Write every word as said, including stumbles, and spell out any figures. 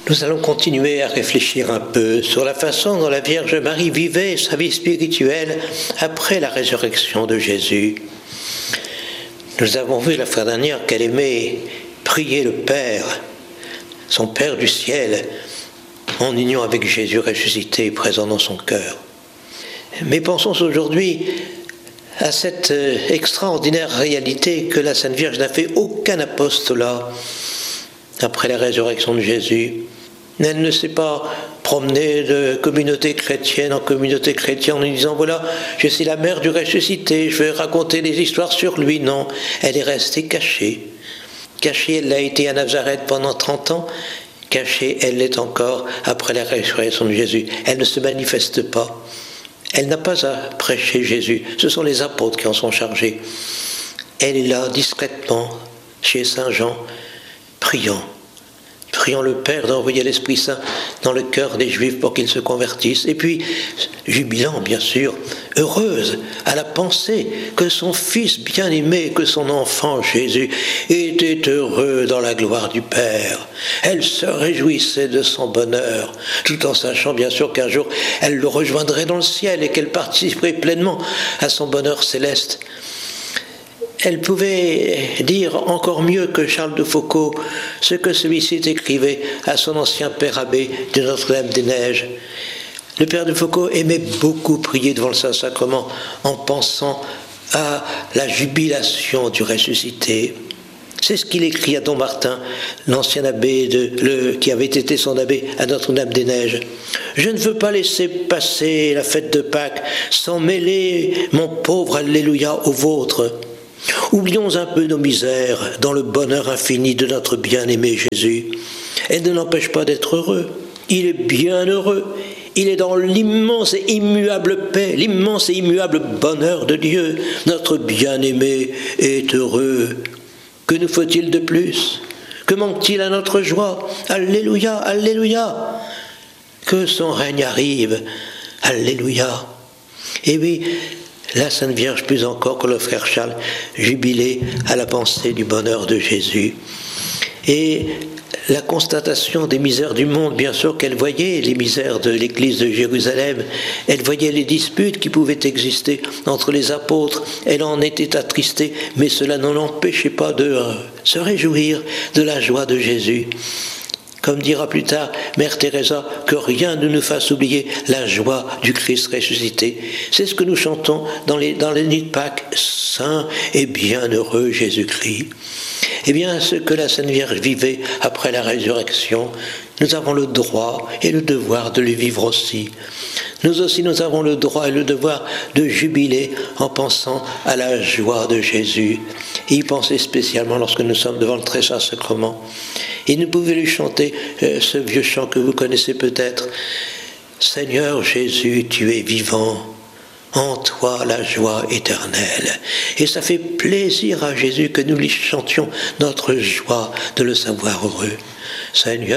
Nous allons continuer à réfléchir un peu sur la façon dont la Vierge Marie vivait sa vie spirituelle après la résurrection de Jésus. Nous avons vu la fois dernière qu'elle aimait prier le Père, son Père du ciel, en union avec Jésus ressuscité présent dans son cœur. Mais pensons aujourd'hui à cette extraordinaire réalité que la Sainte Vierge n'a fait aucun apostolat après la résurrection de Jésus. Elle ne s'est pas promenée de communauté chrétienne en communauté chrétienne en disant « Voilà, je suis la mère du ressuscité, je vais raconter des histoires sur lui ». Non, elle est restée cachée. Cachée, elle l'a été à Nazareth pendant trente ans. Cachée, elle l'est encore après la résurrection de Jésus. Elle ne se manifeste pas. Elle n'a pas à prêcher Jésus. Ce sont les apôtres qui en sont chargés. Elle est là, discrètement, chez Saint Jean, priant. Priant le Père d'envoyer l'Esprit Saint dans le cœur des Juifs pour qu'ils se convertissent. Et puis, jubilant, bien sûr, heureuse à la pensée que son Fils bien-aimé, que son enfant Jésus, était heureux dans la gloire du Père. Elle se réjouissait de son bonheur, tout en sachant bien sûr qu'un jour, elle le rejoindrait dans le ciel et qu'elle participerait pleinement à son bonheur céleste. Elle pouvait dire encore mieux que Charles de Foucauld ce que celui-ci écrivait à son ancien père abbé de Notre-Dame-des-Neiges. Le père de Foucauld aimait beaucoup prier devant le Saint-Sacrement en pensant à la jubilation du ressuscité. C'est ce qu'il écrit à Don Martin, l'ancien abbé de, le, qui avait été son abbé à Notre-Dame-des-Neiges. « Je ne veux pas laisser passer la fête de Pâques sans mêler mon pauvre Alléluia au vôtre. Oublions un peu nos misères dans le bonheur infini de notre bien-aimé Jésus. Elle ne l'empêche pas d'être heureux. Il est bien heureux. Il est dans l'immense et immuable paix, l'immense et immuable bonheur de Dieu. Notre bien-aimé est heureux. Que nous faut-il de plus? Que manque-t-il à notre joie? Alléluia, Alléluia. Que son règne arrive. Alléluia. Et oui, la Sainte Vierge, plus encore que le frère Charles, jubilait à la pensée du bonheur de Jésus. Et la constatation des misères du monde, bien sûr qu'elle voyait les misères de l'église de Jérusalem, elle voyait les disputes qui pouvaient exister entre les apôtres, elle en était attristée, mais cela ne l'empêchait pas de se réjouir de la joie de Jésus. Comme dira plus tard Mère Teresa, que rien ne nous fasse oublier la joie du Christ ressuscité. C'est ce que nous chantons dans les, dans les nuits de Pâques, Saint et bienheureux Jésus-Christ. Eh bien, ce que la Sainte Vierge vivait après la résurrection, nous avons le droit et le devoir de le vivre aussi. Nous aussi, nous avons le droit et le devoir de jubiler en pensant à la joie de Jésus. Et y penser spécialement lorsque nous sommes devant le très saint sacrement. Et nous pouvons lui chanter euh, ce vieux chant que vous connaissez peut-être. Seigneur Jésus, tu es vivant, en toi la joie éternelle. Et ça fait plaisir à Jésus que nous lui chantions notre joie de le savoir heureux. Seigneur